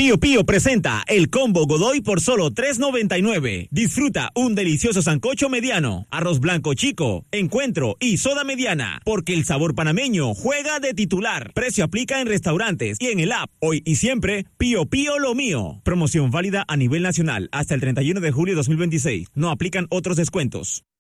Pío Pío presenta el combo Godoy por solo $3.99. Disfruta un delicioso sancocho mediano, arroz blanco chico, encuentro y soda mediana, porque el sabor panameño juega de titular. Precio aplica en restaurantes y en el app. Hoy y siempre, Pío Pío lo mío. Promoción válida a nivel nacional hasta el 31 de julio de 2026. No aplican otros descuentos.